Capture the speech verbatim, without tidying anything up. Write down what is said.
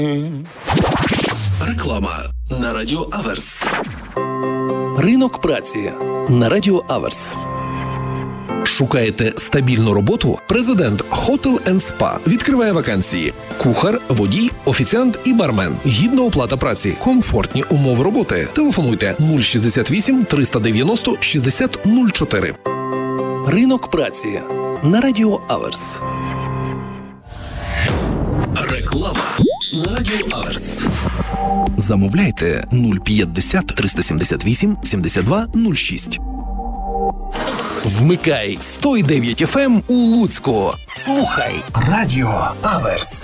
Реклама на Радіо Аверс. Ринок праці на Радіо Аверс. Шукаєте стабільну роботу? Президент Hotel енд Spa відкриває вакансії. Кухар, водій, офіціант і бармен. Гідна оплата праці. Комфортні умови роботи. Телефонуйте нуль шістдесят вісім триста дев'яносто шістдесят нуль чотири. Ринок праці на Радіо Аверс. Реклама на Радіо Аверс. Замовляйте нуль п'ятдесят триста сімдесят вісім сімдесят два нуль шість. Вмикай сто дев'ять еф ем у Луцьку. Слухай Радіо Аверс.